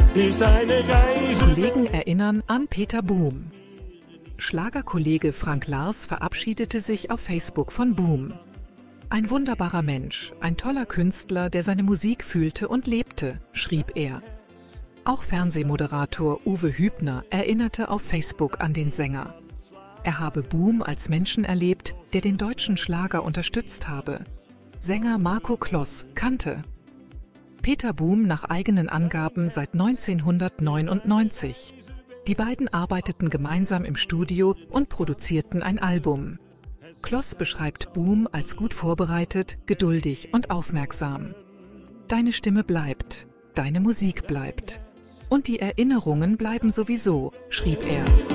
ist eine Reise. Kollegen erinnern an Peter Boom. Schlagerkollege Frank Lars verabschiedete sich auf Facebook von Boom. Ein wunderbarer Mensch, ein toller Künstler, der seine Musik fühlte und lebte, schrieb er. Auch Fernsehmoderator Uwe Hübner erinnerte auf Facebook an den Sänger. Er habe Boom als Menschen erlebt, der den deutschen Schlager unterstützt habe. Sänger Marco Kloss kannte Peter Boom nach eigenen Angaben seit 1999. Die beiden arbeiteten gemeinsam im Studio und produzierten ein Album. Kloss beschreibt Boom als gut vorbereitet, geduldig und aufmerksam. Deine Stimme bleibt, deine Musik bleibt. Und die Erinnerungen bleiben sowieso, schrieb er.